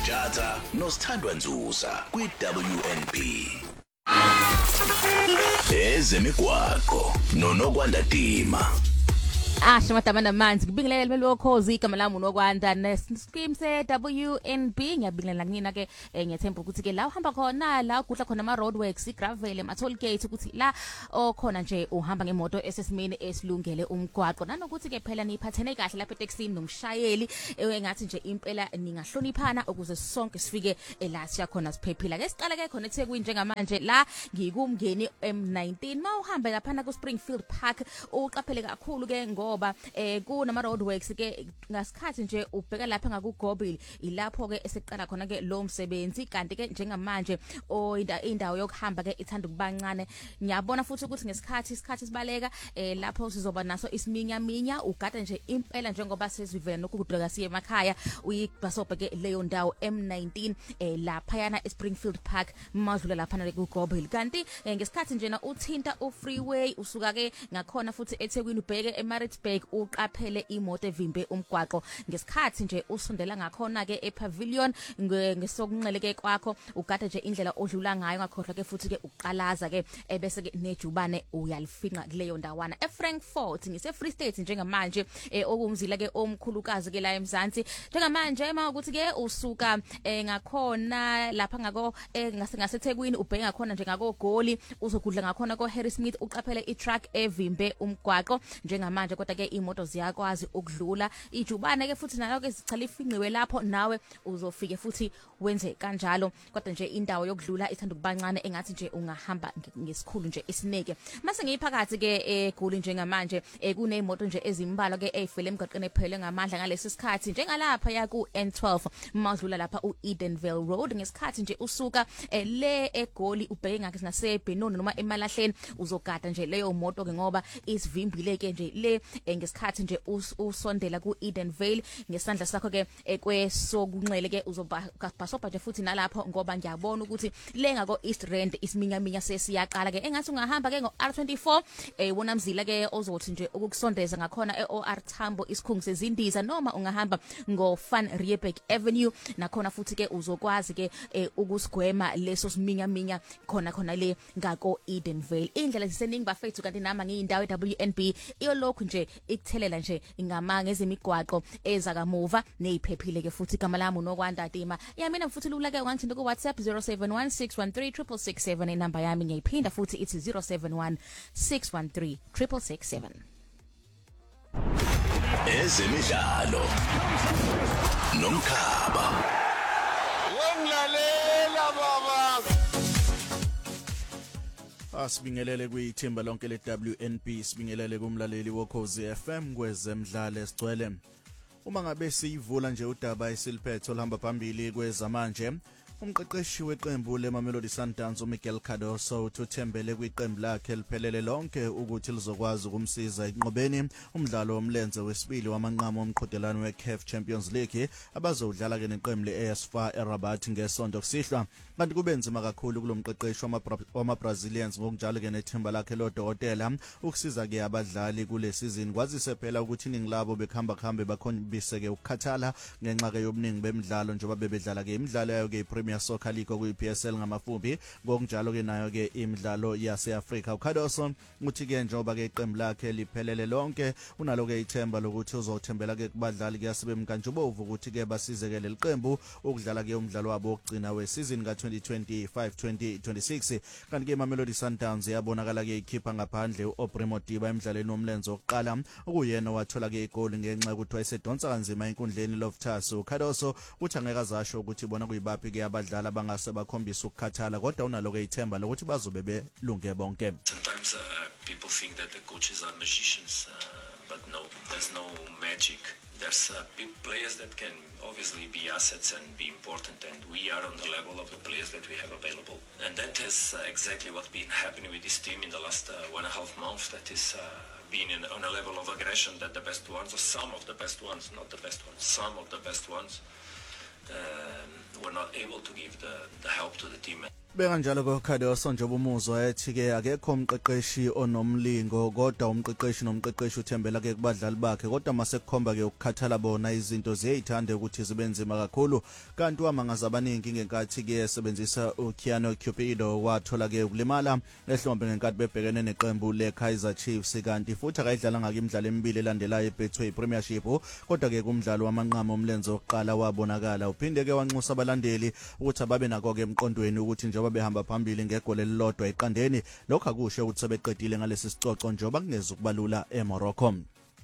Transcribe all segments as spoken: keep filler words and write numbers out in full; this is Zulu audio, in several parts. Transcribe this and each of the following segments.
Mthatha nosithandwa Nzusa kwi-W N B. Ezemigwaqo nonokwanda Dima. Asho madama namanzi ngibingelele belokhozi igama lami unokwanda nescream se W N B ngiyabingelela kunina ke ngiyethemba ukuthi ke la uhamba khona la ugudla khona ama roadworks igravel ama toll gate ukuthi la okhona nje uhamba ngemoto esesimeni esilungele umgwaqo nanokuthi ke phela niphathene kahle lapha eTexini nomshayeli engathi nje impela ningahloniphana ukuze sonke sifike la siya khona siphephila ke siqala ke khona eThekwini njengamanje la ngikumngeni M nineteen mawuhambe lapha ku Springfield Park uqaphele kakhulu ke ngoba eh kunama roadworks ke ngasikhathi nje ubheka lapha ngakugobile ilapho ke eseqala khona ke lo msebenzi kanti ke njengamanje o indawo yokuhamba ke ithanda ukubancane ngiyabona futhi ukuthi ngesikhathi isikhathi sibaleka eh lapho sizoba naso isiminya minya ugada nje impela njengoba sesivela nokudleka siye emakhaya uyibhasobhe ke leyo ndawo M nineteen eh lapha yana eSpringfield Park madlula lapha na kugobile kanti eh, ngesikhathi njena uthinta u-freeway usuka ke ngakhona futhi eThekwini ubheke eMaritzburg uqaphele imoto evimbe umgwaqo ngesikhathi nje usondela ngakhona ke ePavilion ngesokunxele ke kwakho ugada nje indlela odlula ngayo ngakhohlwa ke futhi ke uqalaza ke ebese ke nejubane uyalifinqa kuleyo ndawana eFrankfurt ngise Free State njengamanje okumzila ke omkhulukazi ke la eMzansi njengamanje uma ukuthi ke usuka ngakhona lapha ngako ngase ngaseThekwini ubheka ngakhona nje ngako Goli uzogudla ngakhona ko Harry Smith uqaphele iTruck evimbe umgwaqo njengamanje kodwa ke imoto ziyakwazi ukudlula ijubane ke futhi nalo ke zichala ifinqiwe lapho nawe uzofike futhi wenze kanjalo kodwa nje indawo yokudlula ithanda ukubancane engathi nje ungahamba ngesikhulu nje isineke mase ngiyiphakathi ke eGoli njengamanje kuneimoto nje ezimbalwa ke ezifele emgaqeni ephele ngamandla ngalesi sikhathi njengalapha ya ku N twelve madlula lapha uEdenville Road ngesikhathi nje usuka le eGoli ubheke ngakhe naseBenoni noma eMalahleni uzogada nje leyo moto ke ngoba isivimbile ke nje le ngesikhathi nje usondela ku Edenvale ngesandla sakho ke kwesokunxele ke uzobhasobha nje futhi nalapho ngoba ngiyabona ukuthi lenga ko East Rand isiminya minya sesiyaqala ke engathi ungahamba ke ngo R twenty-four wona mzila ke ozothi nje ukukusondeza ngakhona eO R Tambo isikhungu sezindiza noma ungahamba ngo Van Riebeeck Avenue nakhona futhi ke uzokwazi ke ukusigwema leso siminya minya khona khona le ngako Edenvale indlela ziseningi bafethu kanti nama ngiyindawo eW N B iyolokhu nje ikuthelela nje ingama ngezemigwaqo eza kamuva neziphephile ke futhi igama lami unokwanda Dima yamina futhi lula ke ungangithinta ku WhatsApp zero seven one six one three six six seven inamba yami ngiyiphinda futhi ithi zero seven one six one three six six seven. Ezemidlalo nomkhaba wenglalela baba Asibingelele kuyithimba lonke le W N B sibingelele kumlaleli wokhozi F M kwezemidlalo esigcwele uma ngabe siyivula nje udaba esiliphethe olhamba phambili kwezamanje umqeqeshi weqembu leMamelodi Sundowns uMiguel Cardoso uthembele kwiqembu lakhe liphelele lonke ukuthi lizokwazi ukumsiza inqobeni umdlalo womlenze wesibili wamanqamo omqhudelano weC A F Champions League abazodlala ke neqembu leAS FAR eRabat ngesonto kusihlwa kanti kubenzima kakhulu kulomqeqeshi wama-Brazilians ngokunjalo ke nethemba lakhe lodokotela ukusiza ke abadlali kule season kwazise phela ukuthi iningi labo bekhamba khambe bakhombise ke ukukhathala ngenxa ke yobuningi bemidlalo njengoba bebedlala ke imidlalo yayo ke Premier Soccer League kuyi-P S L ngamafuphi ngokunjalo ke nayo ke imidlalo yase-Africa uCardoso uthi ke njengoba ke iqembu lakhe liphelele lonke unalo ke ithemba lokuthi uzothembela ke kubadlali ke yasebemkantshubovu ukuthi ke basize ke leliqembu ukudlala ke umdlalo wabo wokugcina we-season ka twenty twenty-five twenty twenty-six kanti ke Mamelodi Sundowns yabonakala ke ikhipha ngaphandle uAubrey Modiba emidlalweni womlenze wokuqala okuyena wathola ke igoli ngenxa yokuthi wayesedonsa kanzima enkundleni Loftus uCardoso uthi angeke azasho ukuthi bona kuyibaphi ke abadlali abangase bakhombisa ukukhathala kodwa unalo ke ithemba lokuthi bazobe belunge bonke. Sometimes uh, people think that the coaches are magicians, uh, but no, there's no magic. There's uh, big players that can obviously be assets and be important, and we are on the level of the players that we have available. And that is uh, exactly what's been happening with this team in the last uh, one and a half months. That is uh, being in, on a level of aggression that the best ones, or some of the best ones, not the best ones, some of the best ones, uh, were not able to give the, the help to the team. Bekanjalo kokhade osonjoba umuzwa ethi ke akekho umqeqeshi onomlingo kodwa umqeqeshi nomqeqeshi uthembela ke kubadlali bakhe kodwa mase kukhomba ke ukukhathala bona izinto ziyithanda ukuthi zibenzima kakhulu kanti wamangaza abaningi ngenkathi ke sebenzisa uKeanu Cupido wathola ke ukulimala ehlombe ngenkathi bebhekene neqembu leKaizer Chiefs kanti futhi akayidlala ngake imidlalo emibili elandelayo eBetway Premiership kodwa ke kumdlalo wamanqamo omlenze oqala wabonakala uphinde ke wanxusa abalandeli ukuthi ababe nako ke emqondweni ukuthi nje behamba phambili ngegoli elilodwa eqandeni lokho akusho ukuthi sebeqedile ngalesi sicoco njoba kungeza ukubalula eMorocco.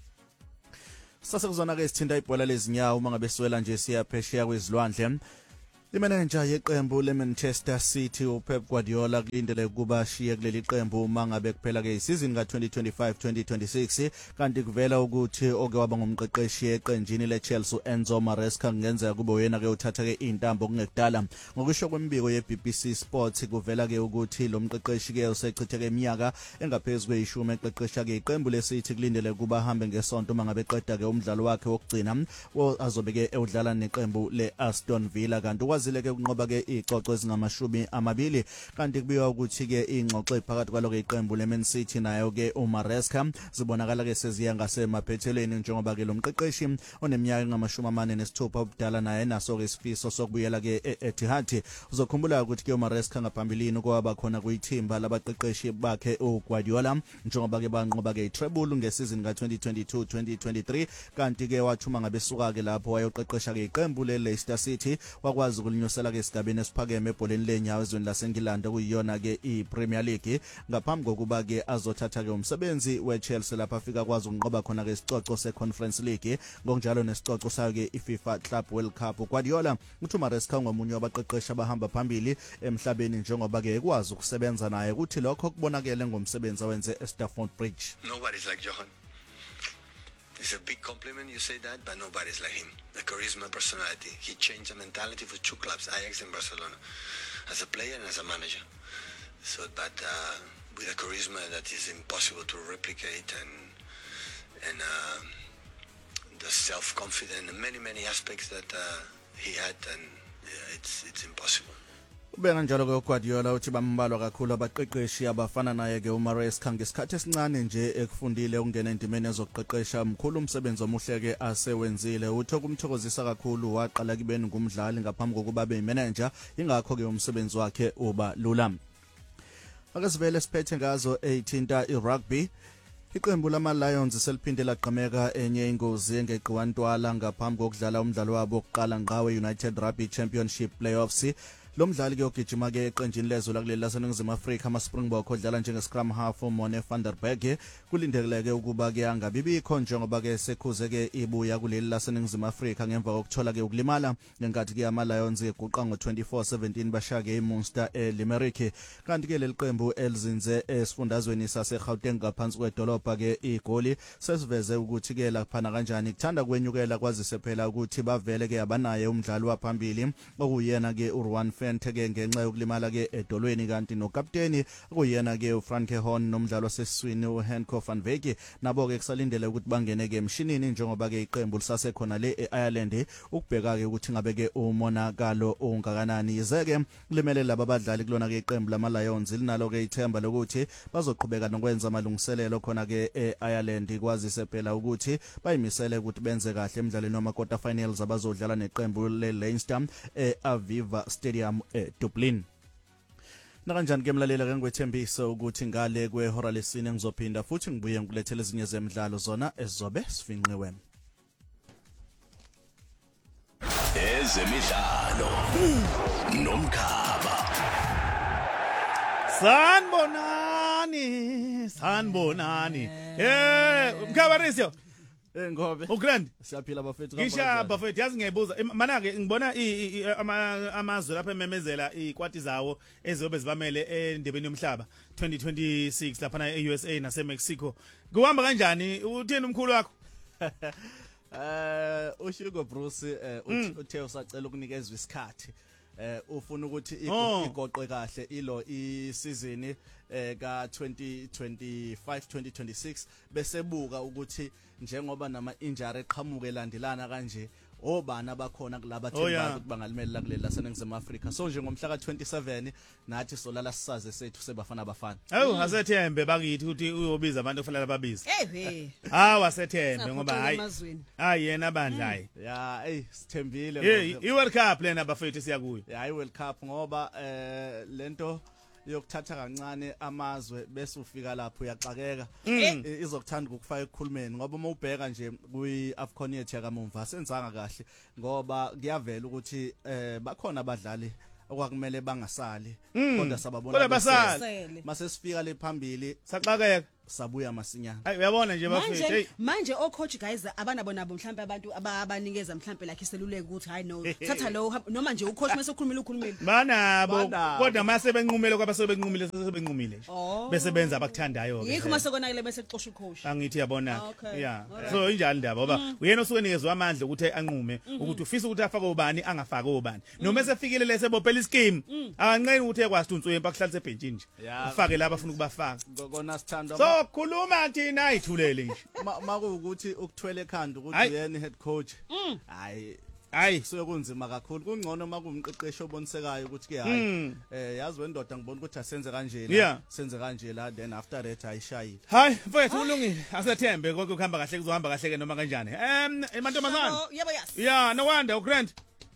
Sasekuzona ke isithinta ibhola lezinyawo uma ngabe siwela nje siya phesheya kwezilwandle. Imanager yeqembu leManchester City uPep Guardiola kulindele kuba shiye kuleli qembu uma ngabe kuphela ke isizini ka twenty twenty-five twenty twenty-six kanti kuvela ukuthi oke waba ngumqeqeshi eqenjini leChelsea uEnzo Maresca kungenzeka kube uyena ke uthatha ke intambo kungekudala ngokusho kwembiko yeB B C Sports kuvela ke ukuthi lo mqeqeshi ke usechithe ke iminyaka engaphezulu kweyishumi eqeqesha ke iqembu leCity kulindele kuba hambe ngesonto uma ngabe eqeda ke umdlalo wakhe wokugcina azobe ke udlala neqembu leAston Villa kanti zileke kunqoba ke icoco ezingamashumi amabili kanti kubiwa ukuthi ke ingxoxo ephakathi kwalo ke iqembu leMan City nayo ke uMaresca zibonakala ke seziya ngasemaphethelweni njengoba ke lo mqeqeshi oneminyaka engamashumi amane nesithupha ubudala naye naso ke isifiso sokubuyela ke eEtihad uzokhumbula ukuthi ke uMaresca ngaphambilini kwaba khona kuyithimba labaqeqeshi bakhe uGuardiola njengoba ke banqoba ke itreble ngesizini ka twenty twenty-two twenty twenty-three kanti ke wathuma ngabesuka ke lapho wayoqeqesha ke iqembu leLeicester City wakwazi nyosela ke esigabeni esiphakeme ebholeni lenyawo ezweni laseNgilandi okuyiyona ke iPremier League ngaphambi kokuba ke azothatha ke umsebenzi weChelsea lapha afika kwazi ukunqoba khona ke isicoco seConference League ngokunjalo nesicoco sayo ke iFIFA Club World Cup. Guardiola uthi Maresca ngomunye wabaqeqeshi abahamba phambili emhlabeni njengoba ke ekwazi ukusebenza naye ukuthi lokho kubonakele ngomsebenzi awenze eStamford Bridge. Nobody's like Johan. It's a big compliment you say that, but nobody's like him. The charisma, personality. He changed the mentality for two clubs, Ajax and Barcelona, as a player and as a manager. So, but uh, with a charisma that is impossible to replicate, and and uh, the self-confidence, and many many aspects that uh, he had, and yeah, it's it's impossible. Ubena njalo ke uGuardiola uthi bambalwa kakhulu abaqeqeshi abafana naye ke uMaresca ngesikhathi esincane nje ekufundile ukungena endimeni ezoqeqesha mkhulu umsebenzi omuhle ke asewenzile uthe kumthokozisa kakhulu waqala kubeni ngumdlali ngaphambi kokuba be manager ingakho ke umsebenzi wakhe uba lula. Akasivele siphethe ngazo eithinta iRugby. Iqembu lama Lions seliphinde laqhameka enye ingozi engeqiwantwala ngaphambi kokudlala umdlalo wabo oqala ngawe United Rugby Championship Playoffs. Lo mdlali ke ogijima ke eqenjini lezwe lakuleli laseNingizimu Afrika ama Springbok odlala njenge scrum half uMone van der Berg kulindeleke ukuba ke angabibikho njengoba ke sekhuze ke ibuya kuleli laseNingizimu Afrika ngemva kokuthola ke ukulimala ngenkathi ke ama Lions eguqa ngo twenty-four seventeen bashake eMunster eLimerick kanti ke leli qembu elizinze esifundazweni saseGauteng ngaphansi kwedolobha ke igoli sesiveze ukuthi ke laphana kanjani kuthanda kwenyukela kwazise phela ukuthi bavele ke abanaye umdlali waphambili okuyena ke uRwan Fenteke ngenxa yokulimala ke edolweni kanti nokapteni kuyena ke uFranke Horn nomdlalo wasesiswini uHenko van Wyk nabo ke kusalindele ukuthi bangene ke emshinini njengoba ke iqembu lisasekhona le eIreland ukubheka ke ukuthi ngabe ke umonakalo ongakanani izeke limele laba badlali kulona ke iqembu lama Lions linalo ke ithemba lokuthi bazoqhubeka nokwenza amalungiselelo khona ke eIreland kwazise phela ukuthi bayimisele ukuthi benze kahle emidlalweni wama quarter finals abazodlala neqembu leLeinster eAviva Stadium eDublin. Nakanjani ke mlalela ke ngwethembisa ukuthi ngale kwehora lesine ngizophinda futhi ngibuye ngilethele ezinye zemidlalo zona ezizobe sifinqiwe. Ezemidlalo nomkhaba. Sanibonani, sanibonani. Eh, Mkhabarisyo. Eh ngobe uGrand siyaphila bafethu ngisha bafethu yazi ngiyebuza mana ke ngibona amazwe lapha ememezela ikwati zawo ezobe zibamele endebeni yomhlaba twenty twenty-six lapha e-U S A nase Mexico kuhamba kanjani utheni umkhulu wakho eh uShugo Bruce uthe usacela ukunikezwa isikhathi eh ufuna ukuthi igoqwe kahle ilo isizini eh ka twenty twenty-five twenty twenty-six bese buka ukuthi njengoba nama injury eqhamuke landelana kanje obana bakhona kulaba Oh, yeah. themba kubangalimela kuleli laseNingizimu Afrika so nje ngomhla ka twenty-seven nathi solala sisaze sethu sebafana bafana Awu asethembe bakithi ukuthi uyobiza abantu kufanele babize hey hey hawu asethembe ngoba hayi emazweni hayi yena abandla hayi ya hey sithembile hey i World Cup lena bafethu siya kuyo ya i World Cup ngoba eh lento yokuthatha kancane amazwe bese ufika lapho uyaxakeka izokuthanda ukufaka ekukhulumeni ngoba uma ubheka nje kwi AFCON yethu yakamumva senzanga kahle ngoba kuyavela ukuthi eh bakhona abadlali okwakumele bangasali kodwa sababona kodwa basali mase sifika le phambili saxakeka sabuya masinyana hayi uyabona nje bafethu hey manje manje o coach guys abanabo nabo mhlawumbe abantu abanikeza mhlawumbe like iseluleke ukuthi hayi no thatha lo noma nje u coach mase ukhulumile ukhulumile banabo kodwa mase benqumele kwabaso benqumile sebenqumile nje besebenza abakuthandayo ke yikho mase konakele bese kuxosha ucoach angithi yabona Okay. yeah so injalo indaba ngoba uyena osuke nikezwe amandla ukuthi anqume ukuthi ufisa ukuthi afake ubani angafake ubani noma esefikile lese bophela ischeme akanqeni ukuthi ekwazi unsuku yempa kuhlalise ebhenjini nje ufake laba afuna ukubafaka ngona sithando so khuluma thina ayithulele nje makuukuthi ukuthwele ekhanda ukuthi uyena head coach hayi hayi suke kunzima kakhulu kungcono makuumqeqeshi obonisekayo ukuthi ke hayi eh yazi wendoda ngibona ukuthi asenze kanje la senze kanje la then after that ayishayile hayi mfethu ulungile asethembe konke kuhamba kahle kuzohamba kahle ke noma kanjani em emantombazana yebo yes yeah no wonder ugrand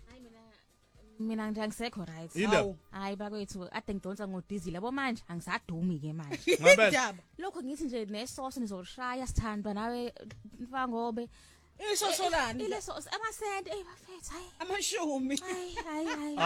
mina nje angisekho right Yini? hayi bakwethu ade ngidonsa ngodizile yabo manje angisadumi ke manje indaba lokho ngithi nje nesosi nizoshaya sithandwa nawe mfangobe isosolani ile sauce amasente eh bafethu hayi amashumi hayi hayi hayi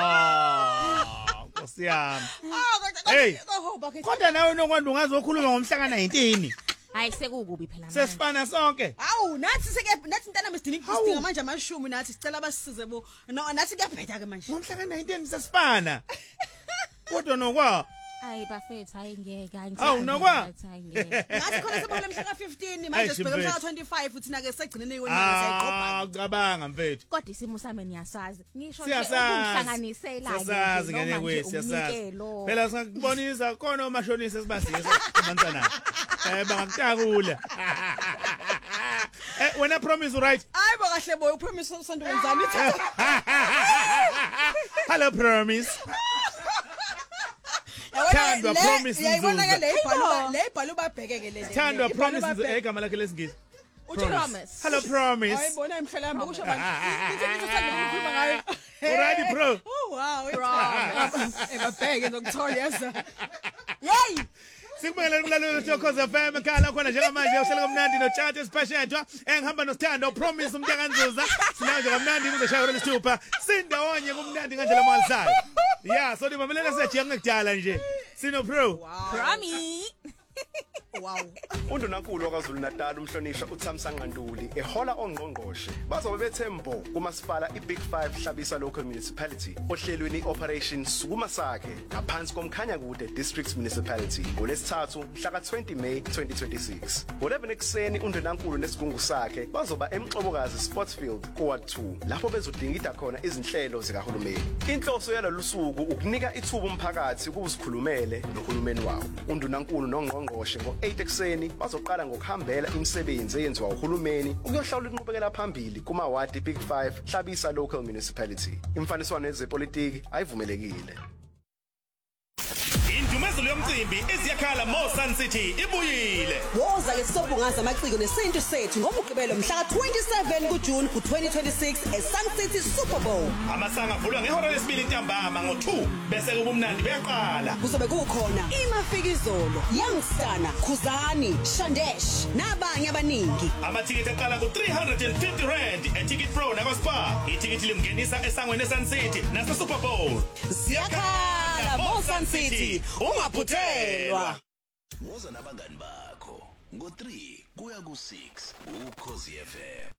ah nkosiyami ah Hey. kohoba ke kodwa nawe nokwanda ungazokhuluma ngomhlaka nineteen hayi sekukubi phela manje sesifana sonke awu nathi sike nathi intana mesidinga isidinga manje amashumi nathi sicela basisize bo no nathi kuyabhetha ke manje ngomhlaka nineteen sesifana kodwa nokwa hayi bafethu hayi ngeke hayi Awu, nokwa? nathi khona sebona mhla ka fifteen manje sibheka mhla ka twenty-five uthina ke segcinene yonyaka ah sayiqopha cabanga mfethu kodwa isimo sami niyasazi ngisho nje siyasazi ukuhlanganisela siyasazi ngene kwethu siyasazi phela sakubonisa khona omashonisa sibasiza abantsana eh bangakutakula eh wena promise right hayi bo kahle boy upromise usando wenzani hello promise Thandwa promise yayibona ke Nzuza. le ibhalu le ibhalu babheke ke le Thandwa promise egama lakhe lesingisi promise hello promise ayibona emhlalamba kusho manje ngithi ngithanda ukukhuluma ngayo already bro oh wow ebabheke ngokuthola yaza yey Sikubongelele umlaleli wethokoza F M ekhaya khona njengamanje uhlelo komnandi noChat esipashethwa engihamba noSithando promise umntaka Nzuza sinanje kamnandi kuzoshaya lesithupha sindawonye kumnandi ngandlela malisayo yeah so nibamelele sejiya ngekudala nje sino pro promise wow UNdunankulu wakwaZulu Natal umhlonishwa uThamsanqa Ntuli ehola ongqongqoshe bazobe bethembo kumasipala iBig five Hlabisa Local Municipality ohlelweni Operation Sukuma Sakhe ngaphansi komkhanya kude District Municipality ngolesithathu mhla ka twenty May twenty twenty-six ngo-eleven ekseni uNdunankulu nesigungu sakhe bazoba emxobokazi Sportsfield kuward two lapho bezodingida khona izinhlelo zikahulumeni inhloso yalolu suku ukunika ithuba umphakathi ukuzikhulumele nohulumeni wawo uNdunankulu nongqongqoshe ngo-eight ekseni bazoqala ngokuhambela imisebenzi eyenziwa uhulumeni ukuyohlawula inqubekela phambili kumawadi Big five Hlabisa Local Municipality imfaniswano yezepolitiki ayivumelekile Indumezelo yomcimbi eziyakhala Mo Sun City ibuyile woza ke sobungaza amaciko nesintu sethu ngomgqibelo mhla ka twenty-seven kuJune ku twenty twenty-six eSun City Super Bowl amasanga avulwa ngehora lesibili ntambama ngo two bese kube umnandi beyaqala kuzobe kukhona imafikizolo Youngstana Khuzani Shandesh nabanye abaningi amathikithi aqala ku three hundred fifty rand eTicket Pro nakoSpa ithikithi limngenisa esangweni eSun City nase Super Bowl siyakhala Mo Sun City ungaphuthelwa Woza nabangani bakho ngo three kuya ku six uKhosi F M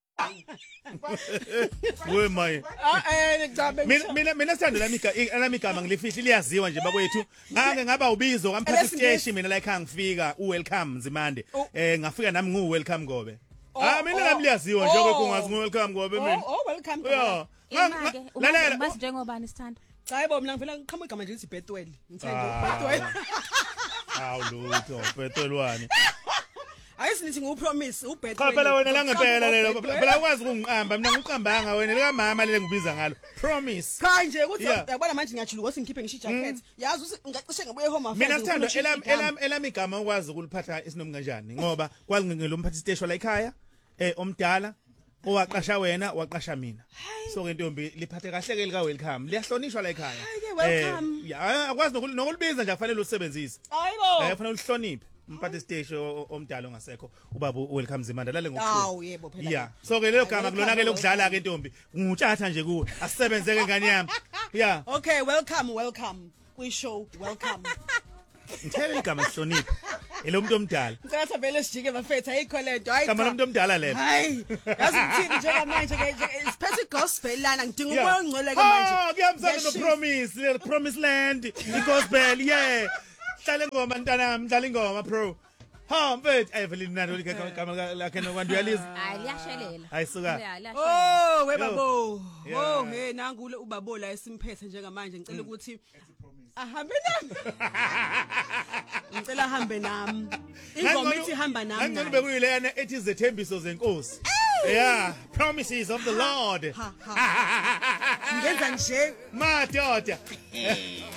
we my eh ngicabanga mina mina mina sithando lamika lamigama ngilifihli liyaziwa nje bakwethu ngake ngaba ubizo kamphathi station mina la ekhaya ngifika u welcome Nzimande eh ngafika nami ngu welcome Ngobe ah mina nami liyaziwa nje kungazi ngu welcome Ngobe mina oh welcome yeah imake lalela mas njengobani Sithando cha yebo mina ngivela ngiqhamuka igama nje lithi Betwell ngithanda Betwell awu lutho Betwelwane ayisinithi ngupromise ubet Cha phela wena la ngempela lelo phela ukwazi ukungiqamba mina ngiqambanga wena leka mama lele ngibiza ngalo promise cha nje ukuthi Yeah. yabona manje ngiyajula ukuthi ngikhiphe ngisho jacket yazi ukuthi ngicishe ngibuye home affairs mina sithanda ngifuna elam ukuyisho elam elam igama ukwazi ukuliphatha isinomi kanjani ngoba kwalingelo mphathi station la ekhaya eh omdala owaqasha wena waqasha mina so ke ntombi liphathe kahle ke lika welcome liyahlonishwa la ekhaya Hayi-ke, welcome. Eh, ya akwazi nokul- nokulibiza nje kufanele usebenzise hayibo eh kufanele uhloniphe umphathi station omdala ongasekho ubaba welcome Zimanda lale ngokuthula awu yebo phela yeah so ke lelo gama Welcome, kulona ke welcome. lokudlala ke ntombi ngutshatha nje kuwe asisebenzeke ngani yami yeah okay welcome welcome kwi-show welcome ngithele igama sihloniphe elo muntu omdala ngicela ukuthi vele sijike bafethu ayikho lento hayi gama cha. lomuntu omdala lelo hayi yazi ngithini njengamanje ke nje- siphethe igospel lana ngidinga Yeah. umoya ongcwele ke manje Oh, kuyamsana no Ngiyashisa. promise, le promise land, igospel, yeah. Hlale ngoma mntanami, dlala ingoma bro. Ha, mfethu, Evelyn nalo ligama lakhe nokwantu uyaliza. hayi liyashelela Ayisuka. Ya, liyashelela. Oh webabo Yeah. oh hey nangu lo ubabo la esimphethe njengamanje ngicela ukuthi ahambe nami ngicela ahambe nami ingoma ithi hamba nami Ngangcono naye. bekuyilena ethi izethembiso zenkosi. Yeah, promises of the Lord. Ha, ha. ngenza nje Madoda.